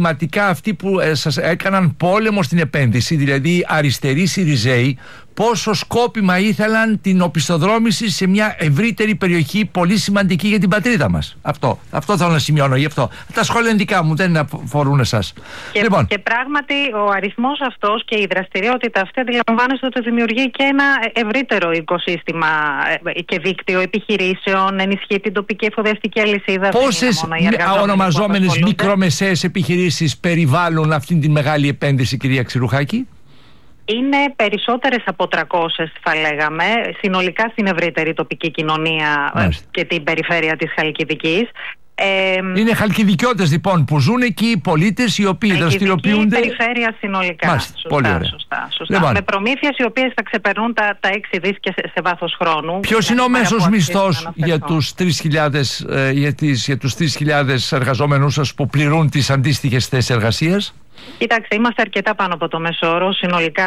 συστηματικά αυτοί που σας έκαναν πόλεμο στην επένδυση, δηλαδή αριστεροί Σιριζέοι, πόσο σκόπιμα ήθελαν την οπισθοδρόμηση σε μια ευρύτερη περιοχή πολύ σημαντική για την πατρίδα μας. Αυτό θέλω να σημειώνω, γι' αυτό. Τα σχόλια είναι δικά μου, δεν αφορούν εσάς. Και πράγματι ο αριθμός αυτός και η δραστηριότητα αυτή αντιλαμβάνεστε ότι δημιουργεί και ένα ευρύτερο οικοσύστημα και δίκτυο επιχειρήσεων, ενισχύει την τοπική εφοδιαστική αλυσίδα. Πόσες ονομαζόμενες μικρομεσαίες επιχειρήσεις περιβάλλουν αυτήν την μεγάλη επένδυση, κυρία Ξηρухάκη? Είναι περισσότερες από 300, θα λέγαμε, συνολικά στην ευρύτερη τοπική κοινωνία και την περιφέρεια της Χαλκιδικής. Είναι χαλκιδικιώτες λοιπόν που ζουν εκεί, οι πολίτες οι οποίοι δραστηριοποιούνται. Η περιφέρεια συνολικά. Σωστά. Λοιπόν. Με προμήθειες οι οποίες θα ξεπερνούν τα 6 δις και σε βάθος χρόνου. Ποιος είναι ο μέσος μισθός για τους 3.000 εργαζόμενους σας που πληρούν τις αντίστοιχες θέσεις εργασίας? Κοιτάξτε, είμαστε αρκετά πάνω από το μέσο όρο συνολικά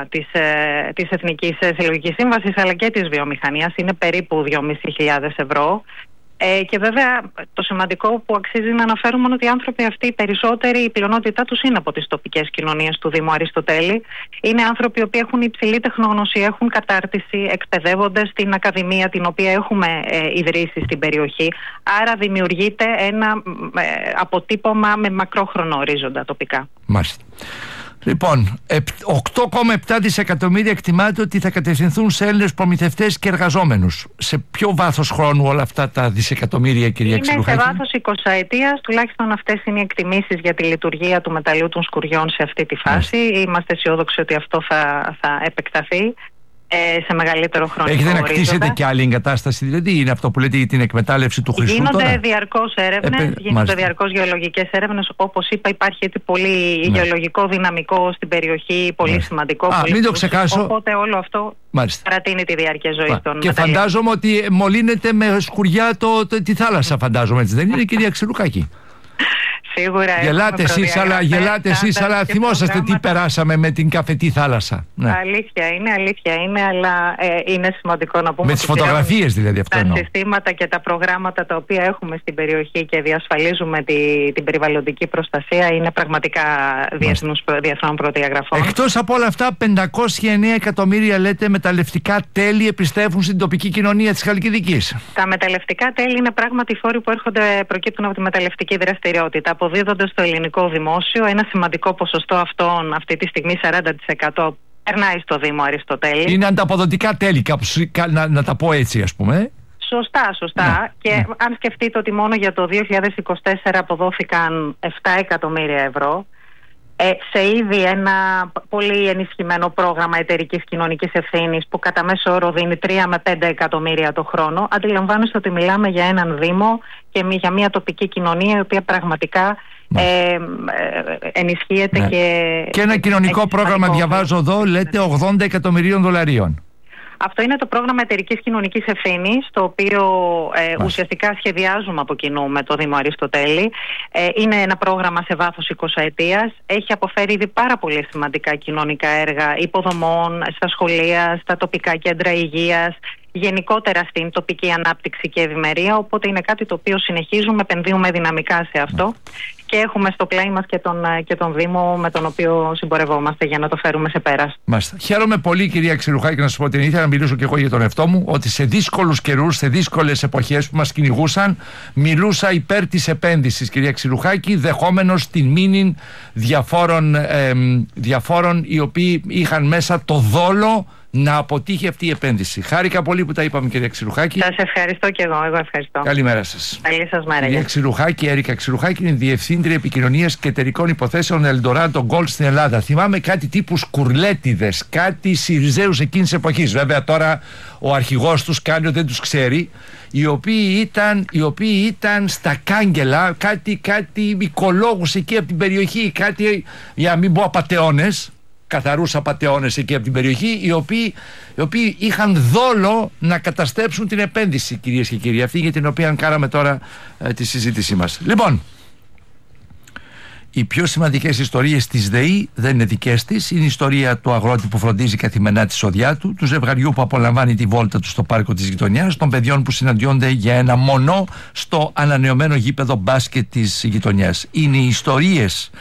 της Εθνικής Συλλογικής Σύμβασης αλλά και της βιομηχανίας. Είναι περίπου 2.500 ευρώ. Και βέβαια το σημαντικό που αξίζει να αναφέρουμε είναι ότι οι άνθρωποι αυτοί, οι περισσότεροι, η πλειονότητά τους είναι από τις τοπικές κοινωνίες του Δήμου Αριστοτέλη. Είναι άνθρωποι οι οποίοι έχουν υψηλή τεχνογνωσία, έχουν κατάρτιση, εκπαιδεύονται στην ακαδημία την οποία έχουμε ιδρύσει στην περιοχή. Άρα δημιουργείται ένα αποτύπωμα με μακρόχρονο ορίζοντα τοπικά. Μάλιστα. Λοιπόν, 8,7 δισεκατομμύρια εκτιμάται ότι θα κατευθυνθούν σε Έλληνες προμηθευτές και εργαζόμενους. Σε ποιο βάθος χρόνου όλα αυτά τα δισεκατομμύρια, κυρία Ξηρухάκη? Είναι σε βάθος 20 ετίας, τουλάχιστον αυτές είναι οι εκτιμήσεις για τη λειτουργία του μεταλλείου των σκουριών σε αυτή τη φάση. Είμαστε αισιόδοξοι ότι αυτό θα επεκταθεί σε μεγαλύτερο χρονικό ορίζοντα. Έχετε να κτίσετε και άλλη εγκατάσταση, δηλαδή είναι αυτό που λέτε για την εκμετάλλευση του χρυσού? Γίνονται διαρκώς έρευνες, γίνονται διαρκώς γεωλογικές έρευνες. Όπως είπα, υπάρχει έτσι πολύ γεωλογικό δυναμικό στην περιοχή, πολύ σημαντικό. Μην το ξεχάσω. Οπότε όλο αυτό παρατείνει τη διάρκεια ζωής των και μεταλλίων. Φαντάζομαι ότι μολύνεται με σκουριά τη θάλασσα, φαντάζομαι, έτσι δεν είναι, κυρία Ξηρухάκη? Σίγουρα. Γελάτε εσείς, αλλά θυμόσαστε τι περάσαμε με την καφετή θάλασσα. Ναι. Αλήθεια είναι, αλλά είναι σημαντικό να πούμε. Με τις φωτογραφίες δηλαδή αυτό εννοώ. Τα συστήματα και τα προγράμματα τα οποία έχουμε στην περιοχή και διασφαλίζουμε την περιβαλλοντική προστασία είναι πραγματικά διεθνών προδιαγραφών. Εκτός από όλα αυτά, 509 εκατομμύρια λέτε μεταλλευτικά τέλη επιστρέφουν στην τοπική κοινωνία της Χαλκιδικής. Τα μεταλλευτικά τέλη είναι πράγματι φόροι που προκύπτουν από τη μεταλλευτική δραστηριότητα. Αποδίδονται στο ελληνικό δημόσιο. Ένα σημαντικό ποσοστό αυτών, αυτή τη στιγμή 40%, περνάει στο Δήμο Αριστοτέλη. Είναι ανταποδοτικά τέλη, κάπως, να τα πω έτσι, ας πούμε. Σωστά. Και αν σκεφτείτε ότι μόνο για το 2024 αποδόθηκαν 7 εκατομμύρια ευρώ σε ήδη ένα πολύ ενισχυμένο πρόγραμμα εταιρικής κοινωνικής ευθύνης που κατά μέσο όρο δίνει 3 με 5 εκατομμύρια το χρόνο, αντιλαμβάνεστε ότι μιλάμε για έναν Δήμο και για μια τοπική κοινωνία η οποία πραγματικά ενισχύεται και ένα κοινωνικό πρόγραμμα, διαβάζω εδώ, λέτε 80 εκατομμυρίων δολαρίων. Αυτό είναι το πρόγραμμα εταιρικής κοινωνικής ευθύνης, το οποίο ουσιαστικά σχεδιάζουμε από κοινού με το Δήμο Αριστοτέλη. Είναι ένα πρόγραμμα σε βάθος 20 ετίας. Έχει αποφέρει ήδη πάρα πολύ σημαντικά κοινωνικά έργα υποδομών, στα σχολεία, στα τοπικά κέντρα υγείας, γενικότερα στην τοπική ανάπτυξη και ευημερία. Οπότε είναι κάτι το οποίο συνεχίζουμε, επενδύουμε δυναμικά σε αυτό. Και έχουμε στο πλάι μας και τον Δήμο με τον οποίο συμπορευόμαστε για να το φέρουμε σε πέρας. Μάλιστα. Χαίρομαι πολύ, κυρία Ξηρухάκη, να σας πω ότι ήθελα να μιλήσω και εγώ για τον εαυτό μου, ότι σε δύσκολους καιρούς, σε δύσκολες εποχές που μας κυνηγούσαν, μιλούσα υπέρ της επένδυσης, κυρία Ξηρухάκη, δεχόμενος την μήνυ διαφόρων οι οποίοι είχαν μέσα το δόλο να αποτύχει αυτή η επένδυση. Χάρηκα πολύ που τα είπαμε, κυρία Ξηρухάκη. Σας ευχαριστώ και εγώ ευχαριστώ. Καλημέρα σας. Καλή σας μέρα. Κυρία Ξηρухάκη, Έρικα Ξηρухάκη, είναι Διευθύντρια Επικοινωνίας και Εταιρικών Υποθέσεων Eldorado Gold στην Ελλάδα. Θυμάμαι κάτι τύπου σκουρλέτιδες, κάτι Σιριζέους εκείνης της εποχής. Βέβαια τώρα ο αρχηγός τους κάνει ότι δεν τους ξέρει. Οι οποίοι ήταν στα κάγκελα, κάτι οικολόγους εκεί από την περιοχή, κάτι, για να μην πω απατεώνες, καθαρούς απατεώνες εκεί από την περιοχή, οι οποίοι είχαν δόλο να καταστρέψουν την επένδυση, κυρίες και κύριοι, αυτή για την οποία κάναμε τώρα τη συζήτησή μας. Λοιπόν, οι πιο σημαντικές ιστορίες της ΔΕΗ δεν είναι δικές της. Είναι η ιστορία του αγρότη που φροντίζει καθημερινά τη σοδιά του, του ζευγαριού που απολαμβάνει τη βόλτα του στο πάρκο της γειτονιάς, των παιδιών που συναντιόνται για ένα μονό στο ανανεωμένο γήπεδο μπάσκετ της γειτονιάς. Είναι οι ιστορίες